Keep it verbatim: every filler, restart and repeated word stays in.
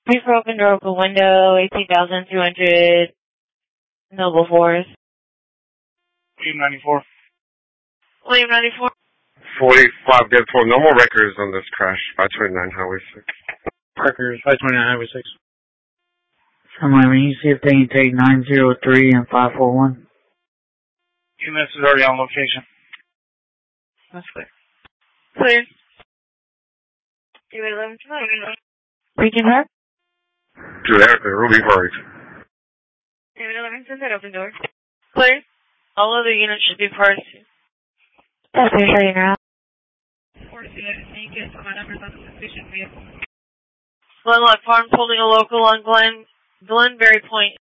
Please for open door, open window, eighteen thousand two hundred, Noble Forest. William ninety-four. William ninety-four. forty-five, get four. No more records on this crash. five twenty-nine Highway six. Records, five twenty-nine Highway six. Somebody, when you see if they can take nine zero three and five four one. E M S is already on location. That's clear. Clear. Two eleven tonight. Region her? Dude, they're, they're really worried. Two eleven, send that open door. Clear. All other units should be parsed. That's clear, shutting her out. Four students, can you get my numbers on the suspicion vehicle? Glenlock Farms holding a local on Glen, Glenberry Point.